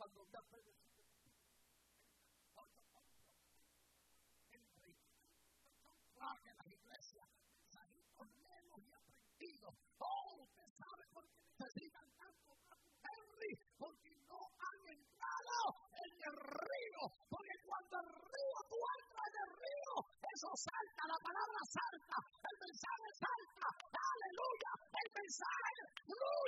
cuando ya predecido. En las iglesias, mensajitos leemos y aprendidos. Usted sabe por qué necesitan tanto más Henry, porque no han entrado en el río, porque cuando el río, tú entras en el río, eso salta, la palabra salta, el mensaje salta, aleluya, el mensaje